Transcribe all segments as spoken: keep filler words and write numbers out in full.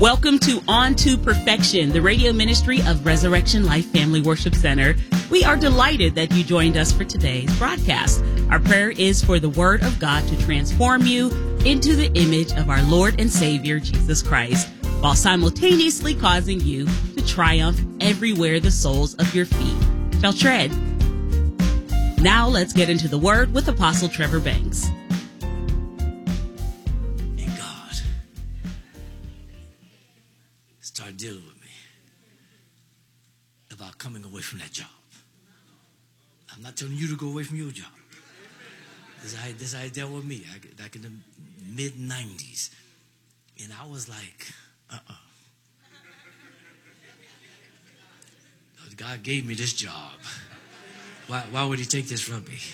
Welcome to On to Perfection, the radio ministry of Resurrection Life Family Worship Center. We are delighted that you joined us for today's broadcast. Our prayer is for the Word of God to transform you into the image of our Lord and Savior, Jesus Christ, while simultaneously causing you to triumph everywhere the soles of your feet shall tread. Now let's get into the Word with Apostle Trevor Banks. And God started dealing with me about coming away from that job. I'm not telling you to go away from your job. This is how, this is how it dealt with me back in the mid nineties. And I was like, uh-uh. God gave me this job. Why, why would he take this from me?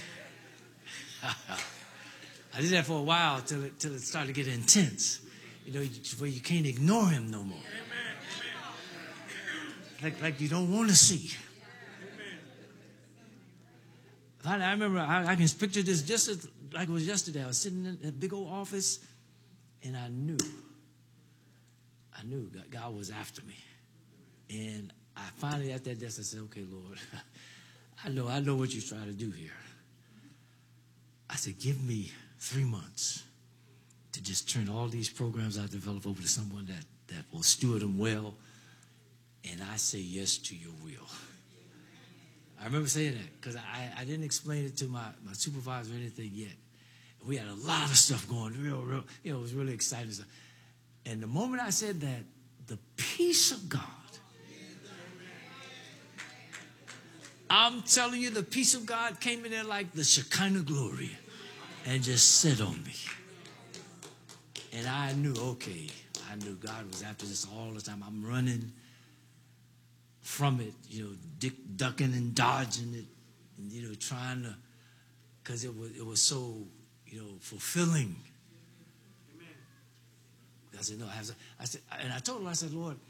I did that for a while till it, till it started to get intense. You know, where you can't ignore him no more. Like, like you don't want to see. I, I remember, I, I can picture this just as, like it was yesterday. I was sitting in a big old office, and I knew, I knew God, God was after me. And I finally, at that desk, I said, okay, Lord, I know, I know what you're trying to do here. I said, give me three months to just turn all these programs I developed over to someone that, that will steward them well. And I say yes to your will. I remember saying that because I, I didn't explain it to my, my supervisor or anything yet. We had a lot of stuff going, real, real, you know, it was really exciting stuff. And the moment I said that, the peace of God, I'm telling you, the peace of God came in there like the Shekinah glory and just sat on me. And I knew, okay, I knew God was after this all the time. I'm running from it, you know, dick, ducking and dodging it, and, you know, trying to, because it was, it was so, you know, fulfilling. Amen. I said, no, I have to, I said, and I told him, I said, Lord,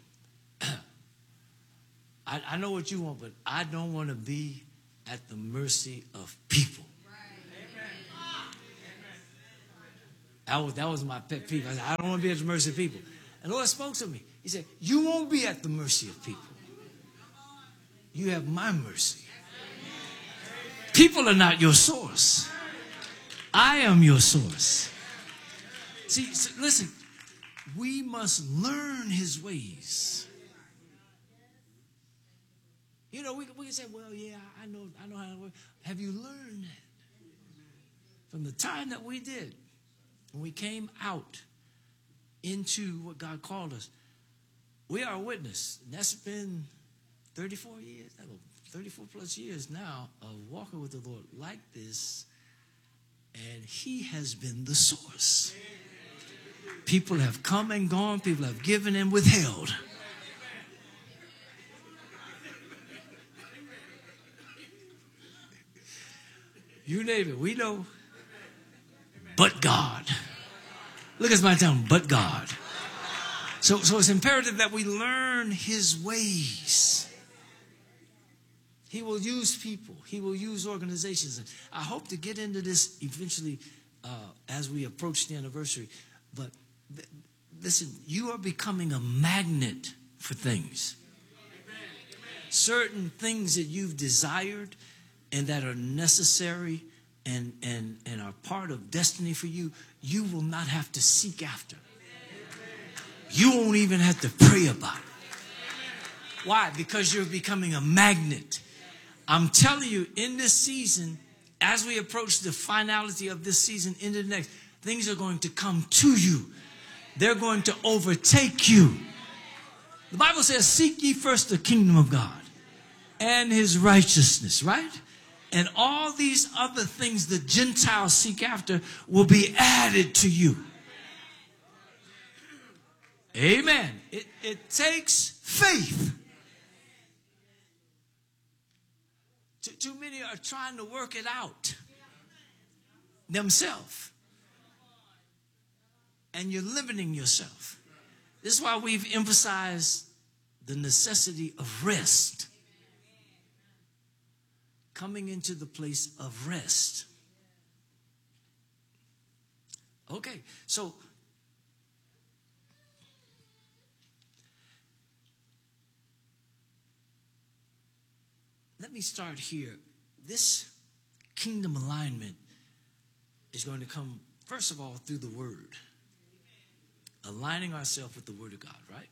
I, I know what you want, but I don't want to be at the mercy of people. Right. That was, that was my pet peeve. I said, I don't want to be at the mercy of people. And the Lord spoke to me. He said, you won't be at the mercy of people. You have my mercy. People are not your source. I am your source. See, so listen, we must learn his ways. You know, we, we can say, well, yeah, I know, I know how to work. Have you learned that? From the time that we did, when we came out into what God called us, we are a witness. And that's been thirty-four years, thirty-four plus years now of walking with the Lord like this. And he has been the source. People have come and gone. People have given and withheld. You name it, we know. But God. Look at my tongue, but God. So, so it's imperative that we learn his ways. He will use people. He will use organizations. And I hope to get into this eventually uh, as we approach the anniversary. But th- listen, you are becoming a magnet for things. Certain things that you've desired and that are necessary and, and, and are part of destiny for you, you will not have to seek after. You won't even have to pray about it. Why? Because you're becoming a magnet. I'm telling you, in this season, as we approach the finality of this season into the next, things are going to come to you. They're going to overtake you. The Bible says, seek ye first the kingdom of God and his righteousness, right? And all these other things the Gentiles seek after will be added to you. Amen. It, it takes faith. Too, too many are trying to work it out themselves. And you're limiting yourself. This is why we've emphasized the necessity of rest. Coming into the place of rest. Okay, so let me start here. This kingdom alignment is going to come, first of all, through the Word. Aligning ourselves with the Word of God, right?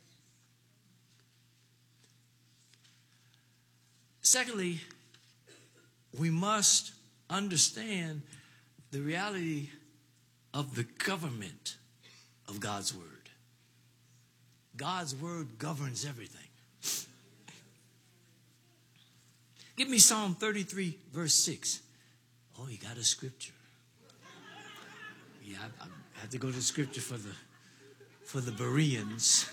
Secondly, we must understand the reality of the government of God's Word. God's Word governs everything. Give me Psalm thirty-three, verse six. Oh, you got a scripture. Yeah, I, I have to go to scripture for the for the Bereans.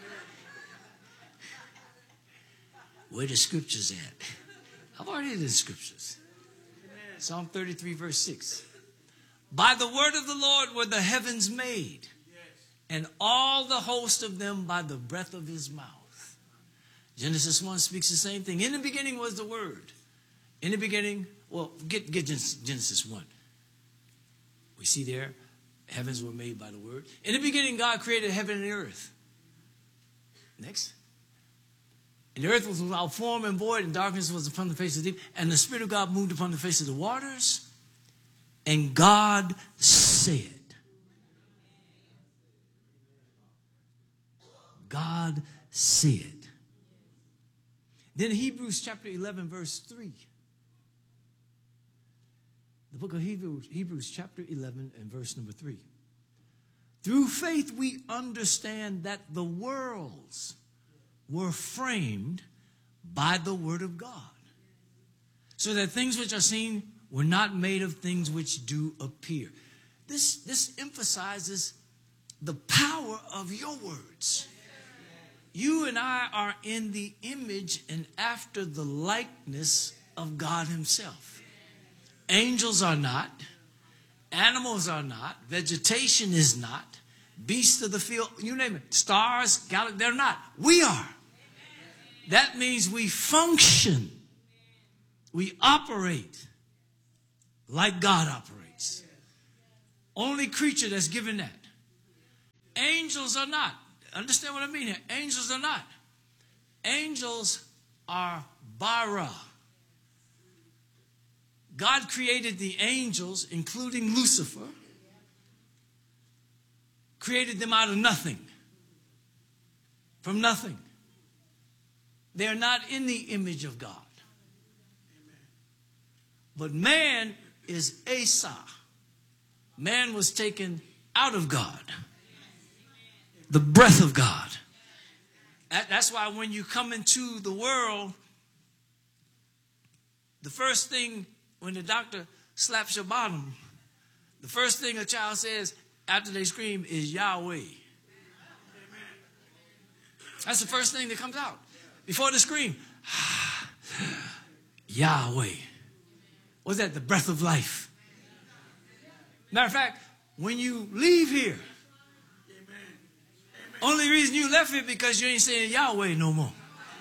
Where the scriptures at? I've already did the scriptures. Psalm thirty-three, verse six. By the word of the Lord were the heavens made, and all the host of them by the breath of his mouth. Genesis one speaks the same thing. In the beginning was the Word. In the beginning, well, get, get Genesis one. We see there, heavens were made by the Word. In the beginning, God created heaven and the earth. Next. And the earth was without form and void, and darkness was upon the face of the deep. And the Spirit of God moved upon the face of the waters. And God said. God said. Then Hebrews chapter eleven, verse three. The book of Hebrews, Hebrews chapter eleven and verse number three. Through faith we understand that the worlds were framed by the word of God, so that things which are seen were not made of things which do appear. This, this emphasizes the power of your words. You and I are in the image and after the likeness of God himself. Angels are not. Animals are not. Vegetation is not. Beasts of the field, you name it. Stars, galaxies, they're not. We are. That means we function. We operate like God operates. Only creature that's given that. Angels are not. Understand what I mean here? Angels are not. Angels are bara. God created the angels, including Lucifer, created them out of nothing, from nothing. They are not in the image of God. But man is Asa. Man was taken out of God. The breath of God. That's why when you come into the world, the first thing, when the doctor slaps your bottom, the first thing a child says after they scream is Yahweh. That's the first thing that comes out. Before the scream, Yahweh. What's that? The breath of life. Matter of fact, when you leave here, only reason you left here because you ain't saying Yahweh no more.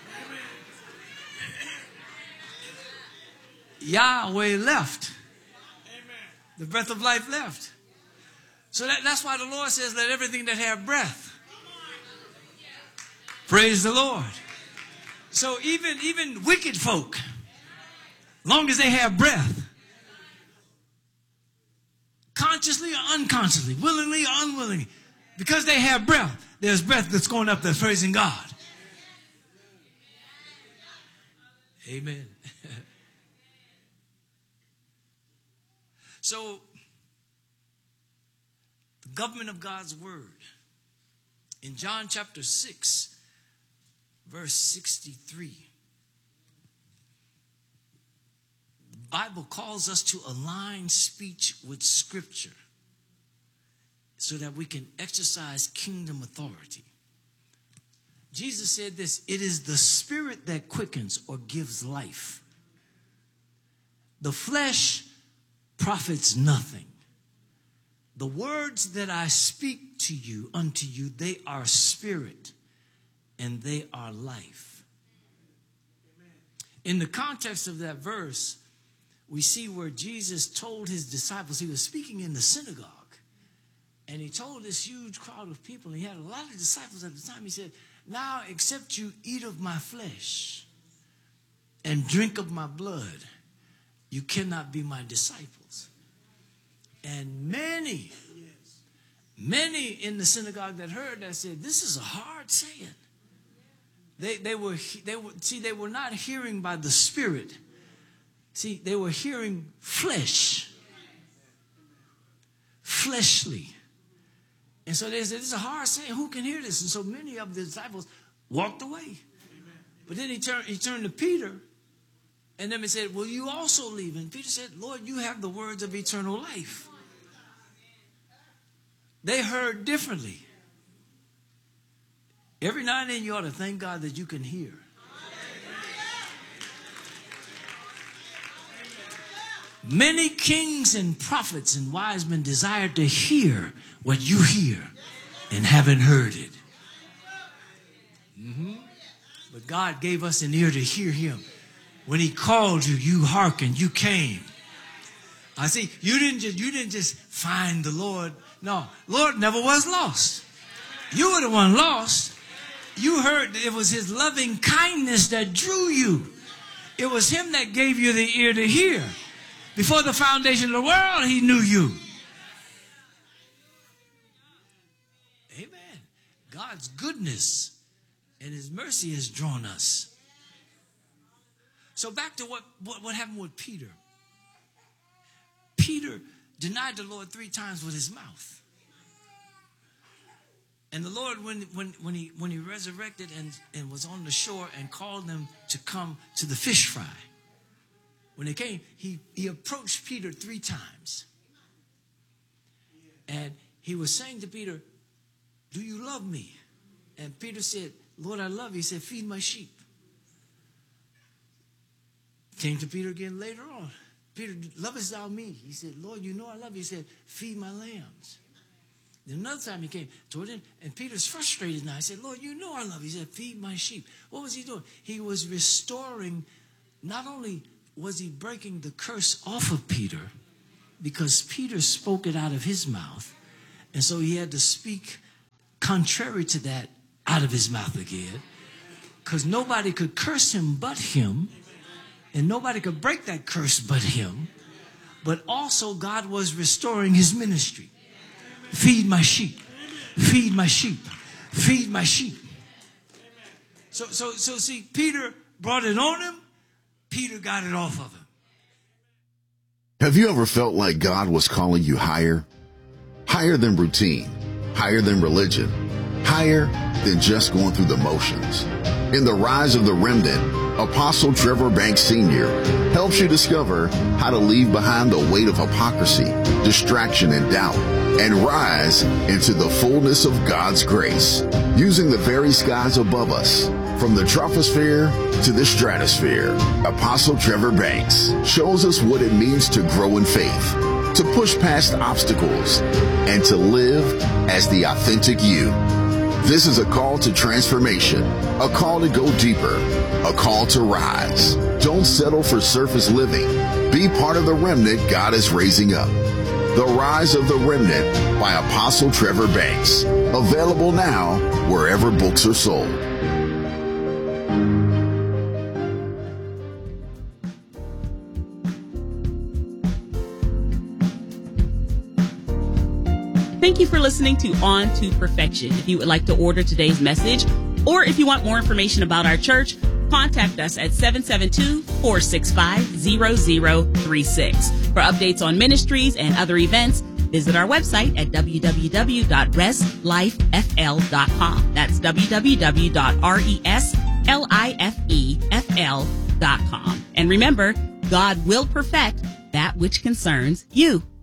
Yahweh left. The breath of life left. So that, that's why the Lord says, let everything that have breath praise the Lord. So even, even wicked folk, long as they have breath, consciously or unconsciously, willingly or unwillingly, because they have breath, there's breath that's going up that's praising God. Amen. So, the government of God's word. In John chapter six, verse sixty-three, the Bible calls us to align speech with Scripture so that we can exercise kingdom authority. Jesus said this, it is the spirit that quickens or gives life. The flesh profits nothing. The words that I speak to you, unto you, they are spirit and they are life. In the context of that verse, we see where Jesus told his disciples, he was speaking in the synagogue, and he told this huge crowd of people, and he had a lot of disciples at the time. He said, now, except you eat of my flesh and drink of my blood, you cannot be my disciples. And many, many in the synagogue that heard that said, this is a hard saying. They, they were, they were, see, they were not hearing by the Spirit. See, they were hearing flesh. Fleshly. And so they said, this is a hard saying. Who can hear this? And so many of the disciples walked away. But then he turned, he turned to Peter. And then he said, will you also leave? And Peter said, Lord, you have the words of eternal life. They heard differently. Every now and then you ought to thank God that you can hear. Many kings and prophets and wise men desired to hear what you hear and haven't heard it. Mm-hmm. But God gave us an ear to hear him. When he called you, you hearkened, you came. I see, you didn't just, you didn't just find the Lord. No, Lord never was lost. You were the one lost. You heard it was his loving kindness that drew you. It was him that gave you the ear to hear. Before the foundation of the world, he knew you. Amen. God's goodness and his mercy has drawn us. So back to what, what, what happened with Peter. Peter denied the Lord three times with his mouth. And the Lord, when, when, when, he, when he resurrected and, and was on the shore and called them to come to the fish fry, when they came, he, he approached Peter three times. And he was saying to Peter, do you love me? And Peter said, Lord, I love you. He said, feed my sheep. Came to Peter again later on. Peter, lovest thou me? He said, Lord, you know I love you. He said, feed my lambs. Then another time he came toward him, and Peter's frustrated now. He said, Lord, you know I love you. He said, feed my sheep. What was he doing? He was restoring, not only was he breaking the curse off of Peter, because Peter spoke it out of his mouth, and so he had to speak contrary to that out of his mouth again, because nobody could curse him but him, and nobody could break that curse but him. But also God was restoring his ministry. Feed my sheep. Feed my sheep. Feed my sheep. So, so, so see, Peter brought it on him. Peter got it off of him. Have you ever felt like God was calling you higher? Higher than routine, higher than religion, higher than just going through the motions. In The Rise of the Remnant, Apostle Trevor Banks Senior helps you discover how to leave behind the weight of hypocrisy, distraction, and doubt, and rise into the fullness of God's grace, using the very skies above us. From the troposphere to the stratosphere, Apostle Trevor Banks shows us what it means to grow in faith, to push past obstacles, and to live as the authentic you. This is a call to transformation, a call to go deeper, a call to rise. Don't settle for surface living. Be part of the remnant God is raising up. The Rise of the Remnant by Apostle Trevor Banks. Available now wherever books are sold. Thank you for listening to On to Perfection. If you would like to order today's message, or if you want more information about our church, contact us at seven seven two, four six five, zero zero three six. For updates on ministries and other events, visit our website at w w w dot res life f l dot com. That's w w w dot res life f l dot com. And remember, God will perfect that which concerns you.